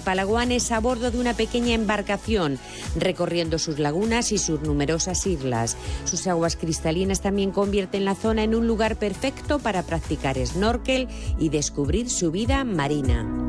Palawan es a bordo de una pequeña embarcación, recorriendo sus lagunas y sus numerosas islas. Sus aguas cristalinas también convierten la zona en un lugar perfecto para practicar snorkel y descubrir su vida marina.